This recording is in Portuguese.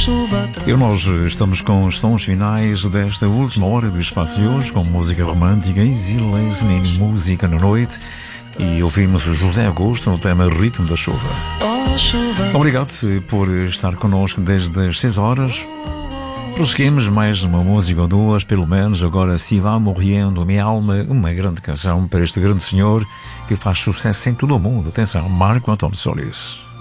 E nós estamos com os sons finais desta última hora do Espaço de hoje, com música romântica, Easy Listening, música na noite, e ouvimos o José Augusto no tema Ritmo da Chuva. Obrigado por estar connosco desde as 6 horas. Prosseguimos mais uma música ou duas, pelo menos. Agora, Se Vá Morrendo Minha Alma, uma grande canção para este grande senhor que faz sucesso em todo o mundo. Atenção, Marco António Solis.